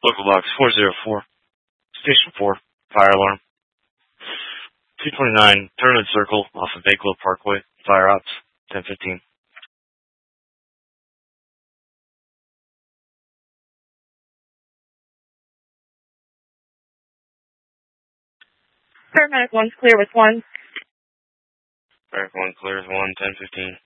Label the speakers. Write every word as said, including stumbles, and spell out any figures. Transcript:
Speaker 1: Local box four zero four. Station four. Fire alarm. two twenty-nine Pyramid Circle off of Bakewell Parkway. Fire ops. ten fifteen.
Speaker 2: Paramedic one's clear with one.
Speaker 1: Paramedic one clear with one. ten fifteen.